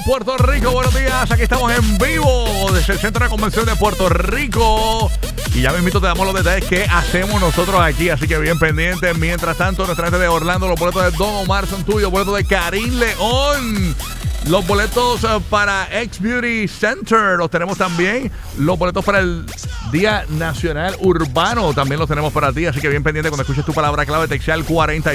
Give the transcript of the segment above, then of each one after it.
Puerto Rico, buenos días. Aquí estamos en vivo desde el Centro de Convención de Puerto Rico. Y ya mismito te damos los detalles que hacemos nosotros aquí. Así que bien pendientes. Mientras tanto, nuestra gente de Orlando, los boletos de Don Omar son tuyos. Boletos de Karim León. Los boletos para X Beauty Center los tenemos también. Los boletos para el Día Nacional Urbano también los tenemos para ti. Así que bien pendiente cuando escuches tu palabra clave, textea al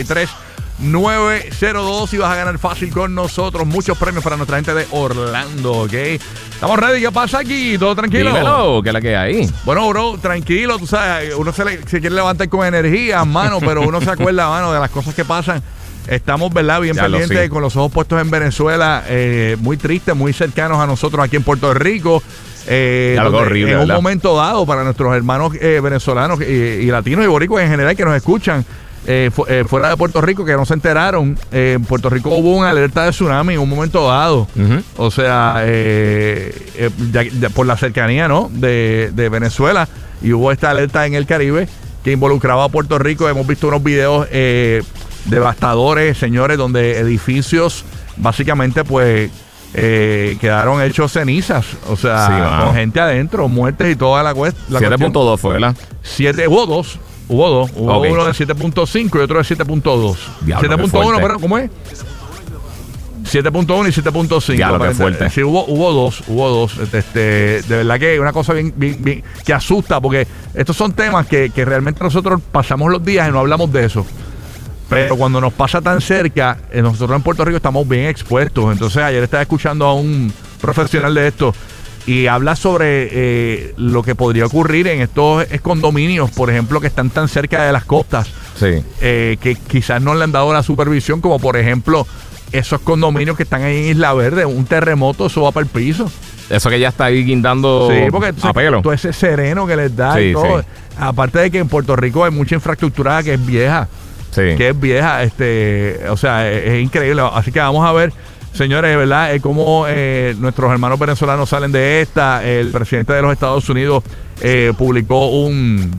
43902 y vas a ganar fácil con nosotros. Muchos premios para nuestra gente de Orlando, ¿ok? Estamos ready. ¿Qué pasa aquí? ¿Todo tranquilo? Dímelo, ¿qué es la que hay? Bueno, bro, tranquilo. Tú sabes, uno se quiere levantar con energía, mano, pero uno se acuerda, mano, de las cosas que pasan. Estamos, ¿verdad? Bien pendientes, con los ojos puestos en Venezuela, muy tristes, muy cercanos a nosotros aquí en Puerto Rico. Algo horrible, en un ¿verdad? momento dado, para nuestros hermanos venezolanos y latinos y boricuas en general que nos escuchan fuera de Puerto Rico, que no se enteraron, en Puerto Rico hubo una alerta de tsunami en un momento dado. O sea, por la cercanía, ¿no? de Venezuela, y hubo esta alerta en el Caribe que involucraba a Puerto Rico. Hemos visto unos videos devastadores, señores, donde edificios básicamente pues quedaron hechos cenizas, o sea, sí, con gente adentro, muertes y toda la cuestión. 7.2 fue, ¿verdad? Hubo dos, Okay. Uno de 7.5 y otro de 7.2. 7.1, pero ¿cómo es? 7.1 y 7.5. Diablo, qué fuerte. Sí, hubo dos. De verdad que es una cosa bien que asusta, porque estos son temas que realmente nosotros pasamos los días y no hablamos de eso. Pero cuando nos pasa tan cerca, nosotros en Puerto Rico estamos bien expuestos. Entonces ayer estaba escuchando a un profesional de esto y habla sobre lo que podría ocurrir en estos condominios, por ejemplo, que están tan cerca de las costas, sí, que quizás no le han dado la supervisión, como por ejemplo esos condominios que están ahí en Isla Verde. Un terremoto, eso va para el piso. Eso que ya está ahí guindando, sí, porque a pelo. Todo ese sereno que les da, sí, y todo. Sí. Aparte de que en Puerto Rico hay mucha infraestructura que es vieja. Sí. Que es vieja, o sea, es increíble. Así que vamos a ver, señores, ¿verdad? Cómo nuestros hermanos venezolanos salen de esta. El presidente de los Estados Unidos publicó un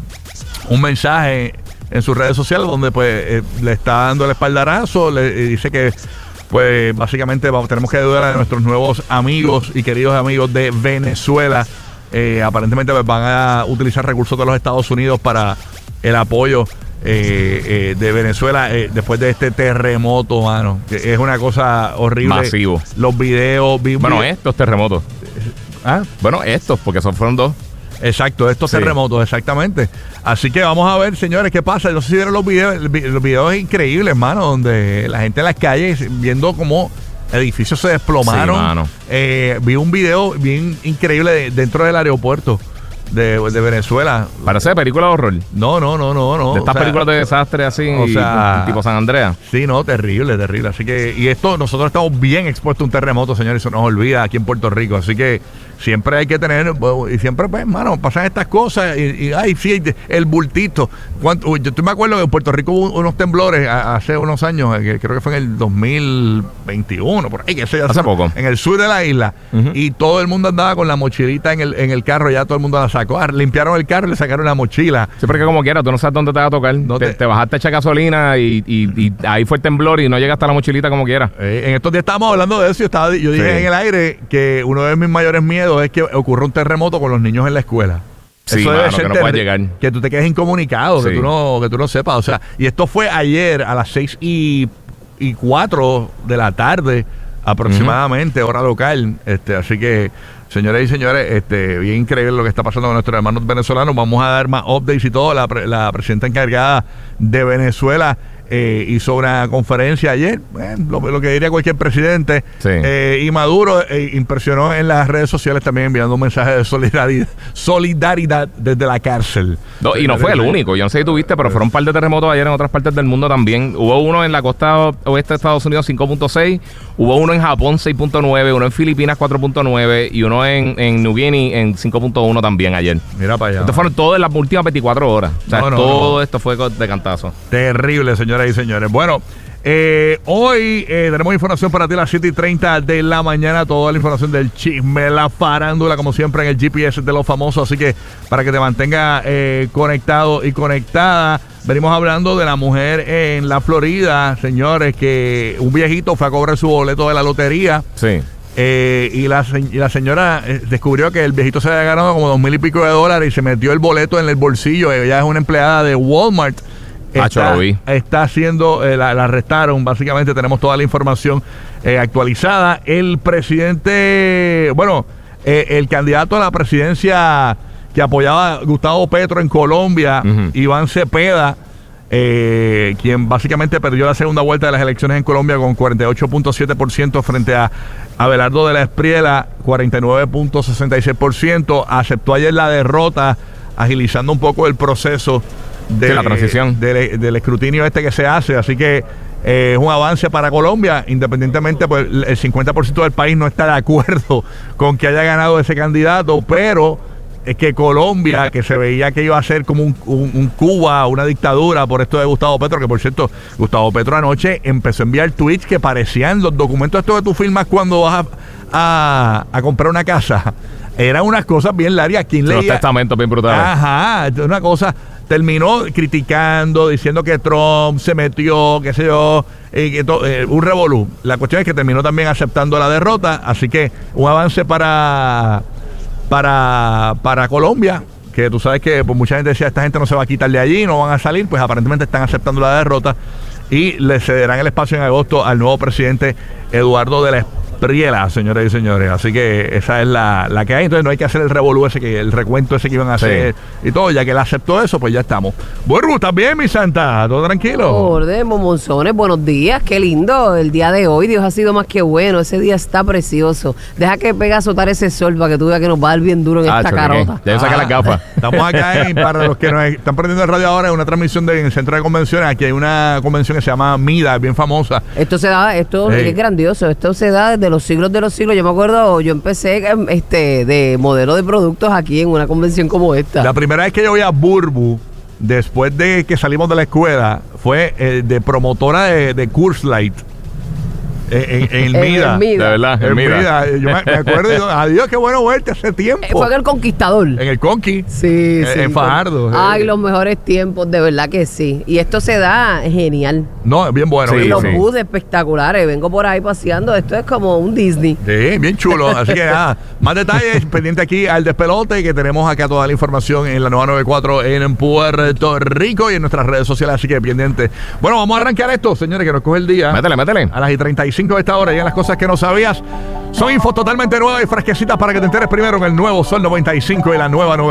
mensaje en sus redes sociales donde pues le está dando el espaldarazo, le dice que pues básicamente tenemos que ayudar a nuestros nuevos amigos y queridos amigos de Venezuela. Aparentemente pues, van a utilizar recursos de los Estados Unidos para el apoyo de Venezuela después de este terremoto, mano, que es una cosa horrible. Masivo. Los videos. Estos terremotos. Bueno, estos, porque fueron dos. Exacto, estos terremotos, exactamente. Así que vamos a ver, señores, qué pasa. No sé si vieron los videos increíbles, mano, donde la gente en las calles viendo cómo edificios se desplomaron. Sí, mano. Vi un video bien increíble dentro del aeropuerto de Venezuela. Parece película de horror. No. De estas películas de desastre así, o sea, tipo San Andreas. Sí, no, terrible. Así que, y esto, nosotros estamos bien expuestos a un terremoto, señores, eso nos olvida aquí en Puerto Rico. Así que siempre hay que tener, y siempre, pues, hermano, pasan estas cosas, y ay, sí, el bultito. Yo me acuerdo que en Puerto Rico hubo unos temblores hace unos años, que creo que fue en el 2021, por ahí, que sé, hace poco, en el sur de la isla, y todo el mundo andaba con la mochilita en el carro, ya todo el mundo la sacó. Limpiaron el carro y le sacaron la mochila. Sí, porque como quiera, tú no sabes dónde te va a tocar. Te bajaste a echar gasolina y ahí fue el temblor y no llegaste a la mochilita como quiera. En estos días estábamos hablando de eso. Yo dije en el aire que uno de mis mayores miedos es que ocurra un terremoto con los niños en la escuela. Sí, eso debe ser que no puedas llegar. Que tú te quedes incomunicado, sí, que tú no sepas. O sea, y esto fue ayer a las 6:04 de la tarde aproximadamente, hora local. Así que, señores y señores, bien increíble lo que está pasando con nuestros hermanos venezolanos. Vamos a dar más updates y todo. La presidenta encargada de Venezuela hizo una conferencia ayer, lo que diría cualquier presidente, sí, y Maduro impresionó en las redes sociales también enviando un mensaje de solidaridad desde la cárcel. No, y no fue el único, yo no sé si tuviste, pero fueron un par de terremotos ayer en otras partes del mundo también. Hubo uno en la costa oeste de Estados Unidos 5.6, hubo uno en Japón 6.9, uno en Filipinas 4.9 y uno en New Guinea en 5.1 también ayer. Mira para allá. Estos fueron todos en las últimas 24 horas. O sea, todo esto fue de cantazo. Terrible, señoras y señores. Bueno, hoy tenemos información para ti a las 7:30 de la mañana. Toda la información del chisme, la farándula, como siempre en el GPS de los famosos. Así que para que te mantenga conectado y conectada. Venimos hablando de la mujer en la Florida, señores, que un viejito fue a cobrar su boleto de la lotería. Sí. y la señora descubrió que el viejito se había ganado como $2,000 y pico y se metió el boleto en el bolsillo. Ella es una empleada de Walmart. Está haciendo, la arrestaron. Básicamente tenemos toda la información actualizada. El presidente, el candidato a la presidencia que apoyaba a Gustavo Petro en Colombia, Iván Cepeda, quien básicamente perdió la segunda vuelta de las elecciones en Colombia con 48.7% frente a Abelardo de la Espriella, 49.66%. Aceptó ayer la derrota, agilizando un poco el proceso de la transición del escrutinio que se hace. Así que es un avance para Colombia, independientemente, pues el 50% del país no está de acuerdo con que haya ganado ese candidato, pero es que Colombia, que se veía que iba a ser como un Cuba, una dictadura por esto de Gustavo Petro, que por cierto, Gustavo Petro anoche empezó a enviar tweets que parecían los documentos estos que tú firmas cuando vas a comprar una casa. Eran unas cosas bien largas. Los testamentos bien brutales. Ajá, una cosa. Terminó criticando, diciendo que Trump se metió, qué sé yo, un revolú. La cuestión es que terminó también aceptando la derrota, así que un avance para Colombia, que tú sabes que pues, mucha gente decía, esta gente no se va a quitar de allí, no van a salir, pues aparentemente están aceptando la derrota y le cederán el espacio en agosto al nuevo presidente Eduardo de la Espriella, señores y señores. Así que esa es la que hay. Entonces no hay que hacer el revolú ese, el recuento ese que iban a hacer y todo. Ya que él aceptó eso, pues ya estamos. Bueno, ¿estás bien, mi santa? ¿Todo tranquilo? Orden, Momonzones, buenos días. Qué lindo el día de hoy. Dios ha sido más que bueno. Ese día está precioso. Deja que pegue a azotar ese sol para que tú veas que nos va a dar bien duro en esta carota. Ya yo saqué las gafas. Estamos acá para los que nos están prendiendo el radio ahora, en una transmisión en el centro de convenciones. Aquí hay una convención que se llama MIDA, bien famosa. Esto es grandioso. Esto se da desde los siglos de los siglos. Yo me acuerdo, yo empecé de modelo de productos aquí en una convención como esta. La primera vez que yo vi a Burbu, después de que salimos de la escuela, fue de promotora de Coors Light. En el MIDA. De verdad, en MIDA. Yo me acuerdo y digo, adiós, qué bueno verte hace tiempo. Fue en el Conquistador. En el Conqui. Sí, sí. En Fajardo. Ay, los mejores tiempos, de verdad que sí. Y esto se da genial. No, es bien bueno. Sí, los bus espectaculares. Vengo por ahí paseando. Esto es como un Disney. Sí, bien chulo. Así que nada, más detalles, pendiente aquí al despelote, que tenemos acá toda la información en la 994 en Puerto Rico y en nuestras redes sociales. Así que pendiente. Bueno, vamos a arrancar esto, señores, que nos coge el día. Métele. A las 35 de esta hora llegan las cosas que no sabías. Son infos totalmente nuevas y fresquecitas para que te enteres primero en el nuevo Sol 95 y la nueva